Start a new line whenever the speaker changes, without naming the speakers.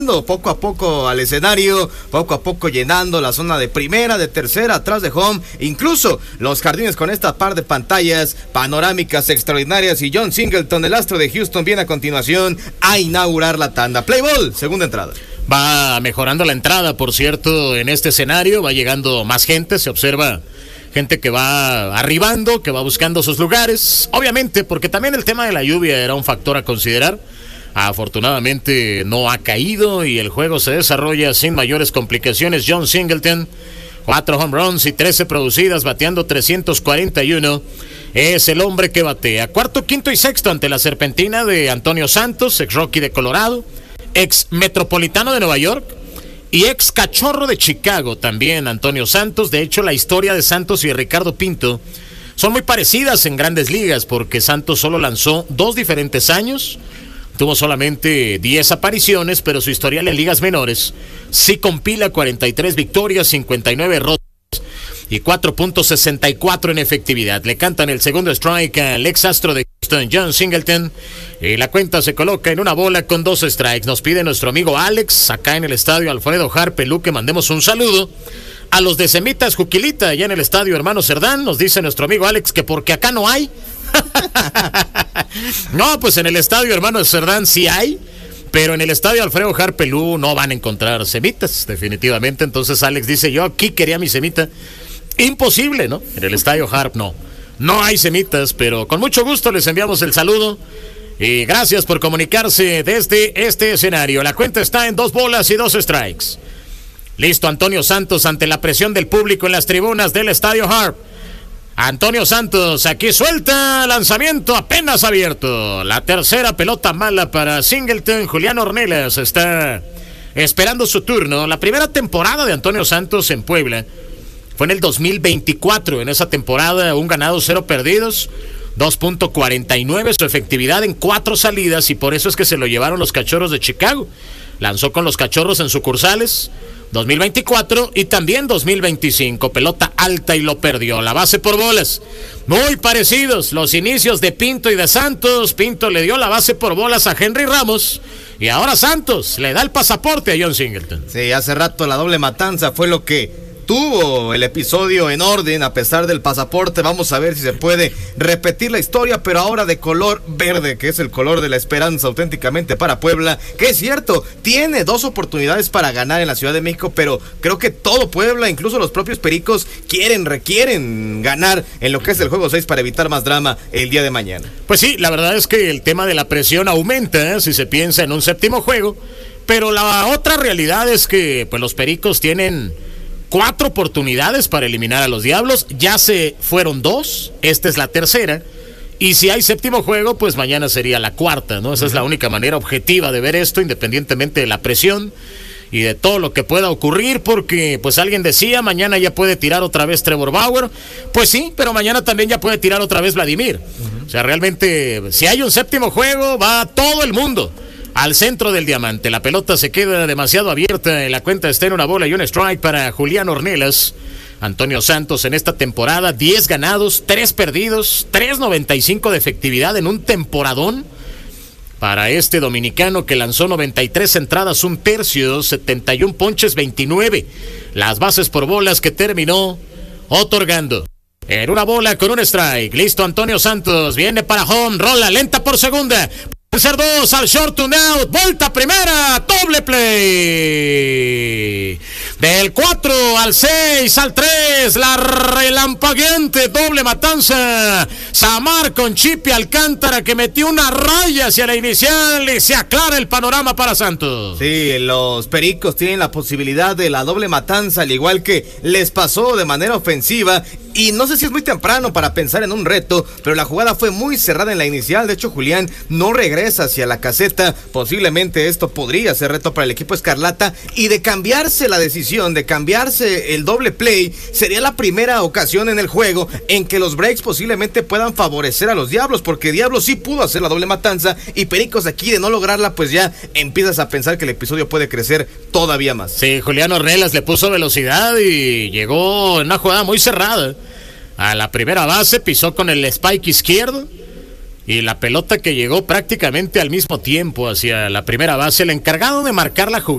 poco a poco al escenario, poco a poco llenando la zona de primera, de tercera, atrás de home, incluso los jardines con esta par de pantallas panorámicas extraordinarias, y John Singleton, el astro de Houston, viene a continuación a inaugurar la tanda. Play ball, segunda entrada.
Va mejorando la entrada, por cierto, en este escenario, va llegando más gente, se observa gente que va arribando, que va buscando sus lugares, obviamente, porque también el tema de la lluvia era un factor a considerar. Afortunadamente no ha caído y el juego se desarrolla sin mayores complicaciones. John Singleton, 4 home runs y 13 producidas, bateando 341. Es el hombre que batea. Cuarto, quinto y sexto ante la serpentina de Antonio Santos, ex Rocky de Colorado, ex Metropolitano de Nueva York y ex Cachorro de Chicago también, Antonio Santos. De hecho, la historia de Santos y Ricardo Pinto son muy parecidas en Grandes Ligas, porque Santos solo lanzó 2 diferentes años. Tuvo solamente 10 apariciones, pero su historial en ligas menores sí compila 43 victorias, 59 derrotas y 4.64 en efectividad. Le cantan el segundo strike al ex astro de Houston, John Singleton, y la cuenta se coloca en una bola con 2 strikes. Nos pide nuestro amigo Alex, acá en el estadio Alfredo Harpelú, que mandemos un saludo a los de Semitas Juquilita, allá en el estadio Hermano Cerdán. Nos dice nuestro amigo Alex que porque acá no hay. No, pues en el estadio Hermano Cerdán sí hay, pero en el estadio Alfredo Harpelú no van a encontrar semitas, definitivamente. Entonces Alex dice, yo aquí quería mi semita. Imposible, ¿no? En el estadio Harp no hay semitas, pero con mucho gusto les enviamos el saludo y gracias por comunicarse desde este escenario. La cuenta está en 2 bolas y 2 strikes. Listo Antonio Santos ante la presión del público en las tribunas del estadio Harp. Antonio Santos aquí suelta, lanzamiento apenas abierto. La tercera pelota mala para Singleton. Julián Ornelas está esperando su turno. La primera temporada de Antonio Santos en Puebla fue en el 2024. En esa temporada, 1 ganado, 0 perdidos, 2.49 su efectividad en 4 salidas, y por eso es que se lo llevaron los Cachorros de Chicago. Lanzó con los Cachorros en sucursales 2024 y también 2025, pelota alta y lo perdió. La base por bolas, muy parecidos los inicios de Pinto y de Santos. Pinto le dio la base por bolas a Henry Ramos y ahora Santos le da el pasaporte a John Singleton.
Sí, hace rato la doble matanza fue lo que tuvo el episodio en orden a pesar del pasaporte. Vamos a ver si se puede repetir la historia, pero ahora de color verde, que es el color de la esperanza auténticamente para Puebla, que es cierto, tiene 2 oportunidades para ganar en la Ciudad de México, pero creo que todo Puebla, incluso los propios Pericos, requieren ganar en lo que es el juego 6 para evitar más drama el día de mañana.
Pues sí, la verdad es que el tema de la presión aumenta, si se piensa en un séptimo juego, pero la otra realidad es que pues los Pericos tienen 4 oportunidades para eliminar a los Diablos. Ya se fueron 2, esta es la tercera, y si hay séptimo juego, pues mañana sería la cuarta, ¿no? Esa es la única manera objetiva de ver esto, independientemente de la presión y de todo lo que pueda ocurrir, porque pues alguien decía, mañana ya puede tirar otra vez Trevor Bauer. Pues sí, pero mañana también ya puede tirar otra vez Vladimir. O sea, realmente, si hay un séptimo juego, va todo el mundo al centro del diamante. La pelota se queda demasiado abierta. La cuenta está en 1 bola y 1 strike para Julián Ornelas. Antonio Santos en esta temporada, 10 ganados, 3 perdidos, 3.95 de efectividad en un temporadón para este dominicano, que lanzó 93 entradas, 1/3, 71 ponches, 29. Las bases por bolas que terminó otorgando. En 1 bola con 1 strike. Listo Antonio Santos. Viene para home. Rola lenta por segunda. Tercer 2 al short, 1 out, vuelta primera, doble play. Del 4 al 6 al 3, la relampagueante doble matanza. Samar con Chipi Alcántara, que metió una raya hacia la inicial y se aclara el panorama para Santos.
Sí, los Pericos tienen la posibilidad de la doble matanza, al igual que les pasó de manera ofensiva. Y no sé si es muy temprano para pensar en un reto, pero la jugada fue muy cerrada en la inicial. De hecho, Julián no regresa hacia la caseta. Posiblemente esto podría ser reto para el equipo escarlata. Y de cambiarse la decisión, de cambiarse el doble play, sería la primera ocasión en el juego en que los breaks posiblemente puedan favorecer a los Diablos, porque Diablos sí pudo hacer la doble matanza y Pericos aquí, de no lograrla, pues ya empiezas a pensar que el episodio puede crecer todavía más.
Sí, Julián Ornelas le puso velocidad y llegó en una jugada muy cerrada a la primera base, pisó con el spike izquierdo y la pelota que llegó prácticamente al mismo tiempo hacia la primera base. El encargado de marcar la jugada